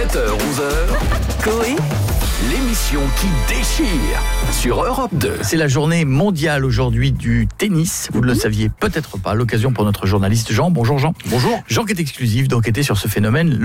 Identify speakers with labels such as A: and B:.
A: 7h-11h,
B: Coé,
A: l'émission qui déchire sur Europe 2.
C: C'est la journée mondiale aujourd'hui du tennis. Vous ne le saviez peut-être pas. L'occasion pour notre journaliste Jean. Bonjour Jean.
D: Bonjour.
C: Jean qui est exclusif d'enquêter sur ce phénomène.